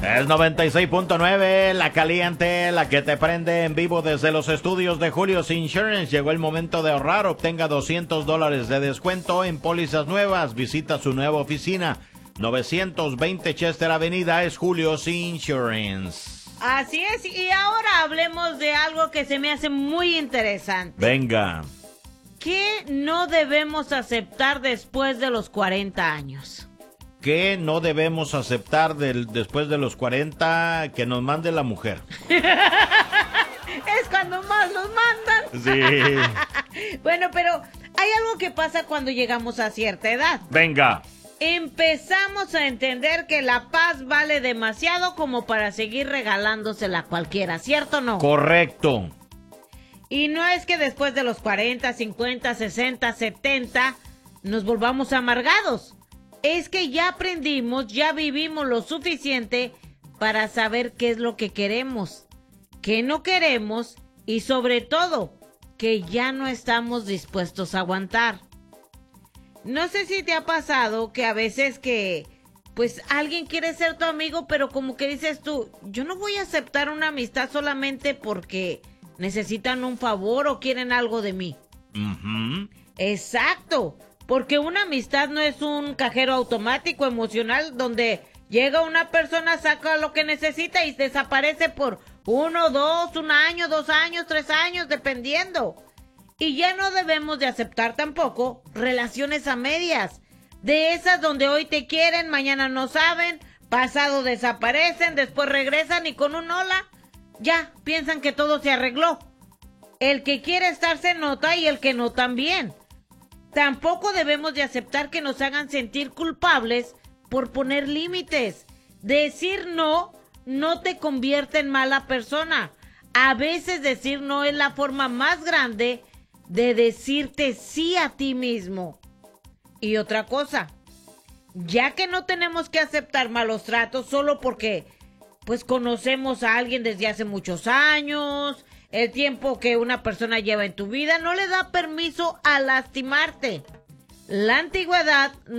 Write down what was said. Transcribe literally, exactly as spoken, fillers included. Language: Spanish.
Es noventa y seis punto nueve, la caliente, la que te prende en vivo desde los estudios de Julio's Insurance. Llegó el momento de ahorrar. Obtenga doscientos dólares de descuento en pólizas nuevas. Visita su nueva oficina. novecientos veinte Chester Avenida es Julio's Insurance. Así es, y ahora hablemos de algo que se me hace muy interesante. Venga. ¿Qué no debemos aceptar después de los cuarenta años? ¿Qué no debemos aceptar del, después de los cuarenta? Que nos mande la mujer. Es cuando más nos mandan. Sí. Bueno, pero hay algo que pasa cuando llegamos a cierta edad. Venga. Empezamos a entender que la paz vale demasiado como para seguir regalándosela a cualquiera, ¿cierto o no? Correcto. Y no es que después de los cuarenta, cincuenta, sesenta, setenta nos volvamos amargados. Es que ya aprendimos, ya vivimos lo suficiente para saber qué es lo que queremos, qué no queremos y sobre todo, que ya no estamos dispuestos a aguantar. No sé si te ha pasado que a veces que, pues, alguien quiere ser tu amigo, pero como que dices tú, yo no voy a aceptar una amistad solamente porque necesitan un favor o quieren algo de mí. Uh-huh. Exacto. Porque una amistad no es un cajero automático emocional donde llega una persona, saca lo que necesita y desaparece por uno, dos, un año, dos años, tres años, dependiendo. Y ya no debemos de aceptar tampoco relaciones a medias. De esas donde hoy te quieren, mañana no saben, pasado desaparecen, después regresan y con un hola, ya piensan que todo se arregló. El que quiere estar se nota y el que no también. Tampoco debemos de aceptar que nos hagan sentir culpables por poner límites. Decir no no te convierte en mala persona. A veces decir no es la forma más grande de decirte sí a ti mismo. Y otra cosa, ya que no tenemos que aceptar malos tratos solo porque pues conocemos a alguien desde hace muchos años, el tiempo que una persona lleva en tu vida no le da permiso a lastimarte. La antigüedad